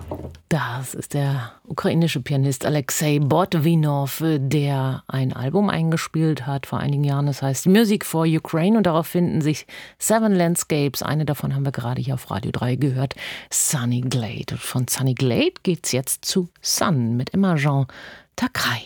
Das ist der ukrainische Pianist Alexei Botvinov, der ein Album eingespielt hat vor einigen Jahren. Das heißt Music for Ukraine und darauf finden sich 7 Landscapes. Eine davon haben wir gerade hier auf Radio 3 gehört, Sunny Glade. Und von Sunny Glade geht's jetzt zu Sun mit Imogen Takei.